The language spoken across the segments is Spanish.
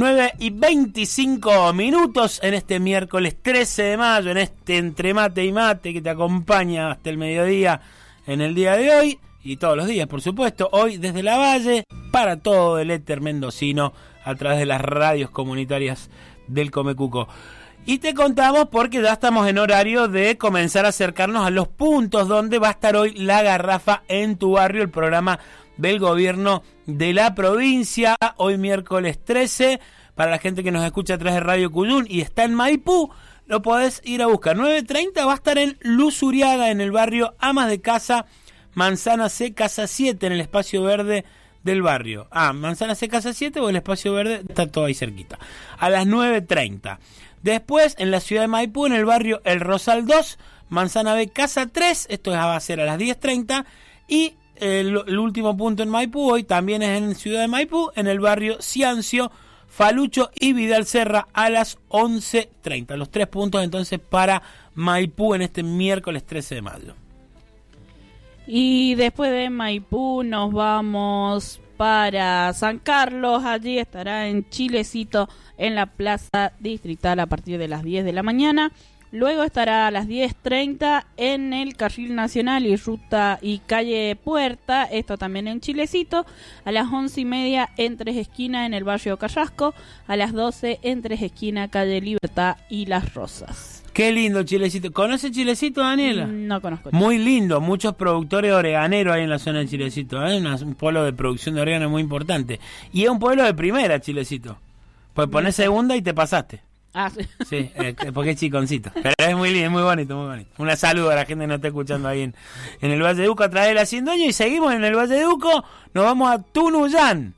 9:25 en este miércoles 13 de mayo, en este entre mate y mate que te acompaña hasta el mediodía en el día de hoy y todos los días, por supuesto. Hoy desde la Valle para todo el éter mendocino a través de las radios comunitarias del Comecuco. Y te contamos porque ya estamos en horario de comenzar a acercarnos a los puntos donde va a estar hoy La Garrafa en tu barrio, el programa del gobierno de la provincia. Hoy miércoles 13, para la gente que nos escucha a través de Radio Cuyún y está en Maipú, lo podés ir a buscar. 9:30 va a estar en Luz Uriaga, en el barrio Amas de Casa, Manzana C, Casa 7, en el espacio verde del barrio. Manzana C, Casa 7 o el espacio verde, está todo ahí cerquita. A las 9:30. Después, en la ciudad de Maipú, en el barrio El Rosal 2, Manzana B, Casa 3, esto va a ser a las 10:30. Y el último punto en Maipú hoy también es en Ciudad de Maipú, en el barrio Ciancio, Falucho y Vidal Serra a las 11:30. Los 3 puntos entonces para Maipú en este miércoles 13 de mayo. Y después de Maipú nos vamos para San Carlos. Allí estará en Chilecito, en la Plaza Distrital a partir de las 10 de la mañana. Luego estará a las 10:30 en el Carril Nacional y Ruta y Calle Puerta, esto también en Chilecito. A las 11:30 en Tres Esquinas en el barrio Carrasco. A las 12 en Tres Esquinas, Calle Libertad y Las Rosas. Qué lindo Chilecito. ¿Conoce Chilecito, Daniela? No conozco. Muy lindo, muchos productores oreganeros hay en la zona de Chilecito. Un pueblo de producción de orégano muy importante. Y es un pueblo de primera, Chilecito. Pues ponés segunda y te pasaste. Sí. Sí, porque es chiconcito. Pero es muy lindo, es muy bonito, muy bonito. Un saludo a la gente que nos está escuchando ahí en el Valle de Uco a través de la Cindoña. Y seguimos en el Valle de Uco, nos vamos a Tunuyán.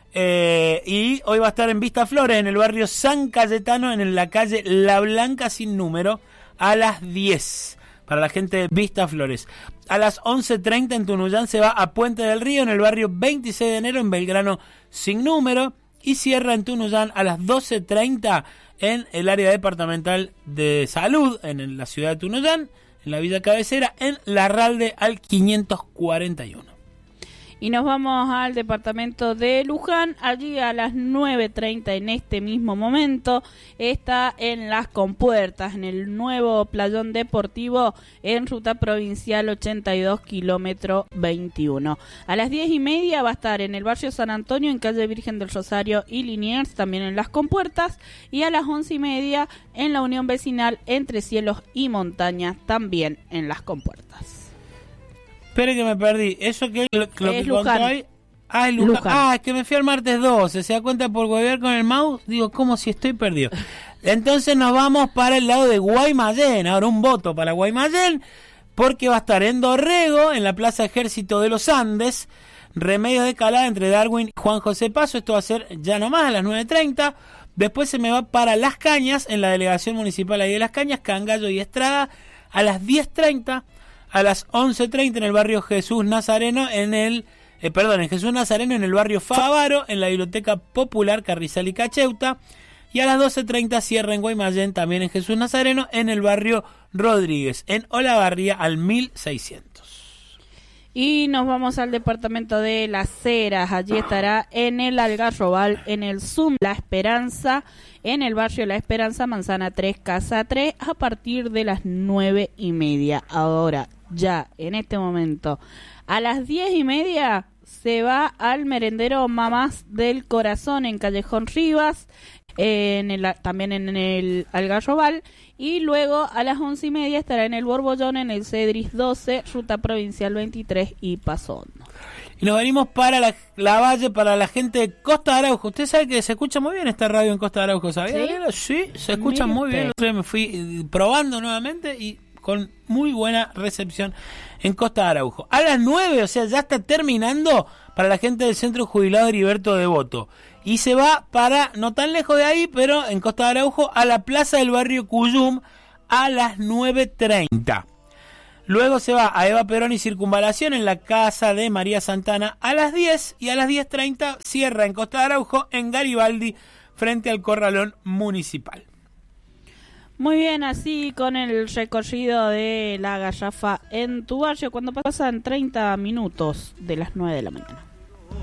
Y hoy va a estar en Vista Flores, en el barrio San Cayetano, en la calle La Blanca sin número, a las 10. Para la gente de Vista Flores. A las 11:30 en Tunuyán se va a Puente del Río, en el barrio 26 de enero, en Belgrano sin número. Y cierra en Tunuyán a las 12:30 en el área departamental de salud, en la ciudad de Tunuyán, en la villa cabecera, en Larralde al 541. Y nos vamos al departamento de Luján. Allí a las 9:30 en este mismo momento está en Las Compuertas, en el nuevo playón deportivo en ruta provincial 82 kilómetro 21. A las 10:30 va a estar en el barrio San Antonio, en calle Virgen del Rosario y Liniers, también en Las Compuertas. Y a las 11:30 en la unión vecinal Entre Cielos y Montañas, también en Las Compuertas. Espere que me perdí. ¿Eso que lo que Luján. contó ahí? Es Luján. Es que me fui al martes 12. ¿Se da cuenta por huevear con el mouse? Digo, ¿cómo si estoy perdido? Entonces nos vamos para el lado de Guaymallén. Ahora un voto para Guaymallén, porque va a estar en Dorrego, en la Plaza Ejército de los Andes, Remedios de Calada entre Darwin y Juan José Paso. Esto va a ser ya nomás a las 9:30. Después se me va para Las Cañas, en la delegación municipal ahí de Las Cañas, Cangallo y Estrada, a las 10:30. A las 11:30 en el barrio Jesús Nazareno, en Jesús Nazareno, en el barrio Favaro, en la Biblioteca Popular Carrizal y Cacheuta. Y a las 12:30 cierra en Guaymallén, también en Jesús Nazareno, en el barrio Rodríguez, en Olavarría al 1600. Y nos vamos al departamento de Las Heras. Allí estará en el Algarrobal, en el Zoom La Esperanza, en el barrio La Esperanza, Manzana 3, Casa 3, a partir de las 9:30. Ahora, ya, en este momento, a las 10:30 se va al merendero Mamás del Corazón, en Callejón Rivas, también en el Algarrobal. Y luego a las 11:30 estará en el Borbollón, en el Cedris 12, ruta provincial 23 y Paso Hondo. Y nos venimos para la Valle, para la gente de Costa de Araujo. Usted sabe que se escucha muy bien esta radio en Costa de Araujo, ¿sabía? Sí, se escucha muy bien. Yo me fui probando nuevamente y con muy buena recepción en Costa de Araujo. A las 9, o sea, ya está terminando para la gente del Centro Jubilado Heriberto Devoto. Y se va para, no tan lejos de ahí, pero en Costa de Araujo, a la plaza del barrio Cuyum a las 9:30. Luego se va a Eva Perón y Circunvalación, en la casa de María Santana a las 10. Y a las 10:30 cierra en Costa de Araujo, en Garibaldi, frente al Corralón Municipal. Muy bien, así con el recorrido de La Garrafa en tu barrio, cuando pasan 30 minutos de las 9 de la mañana.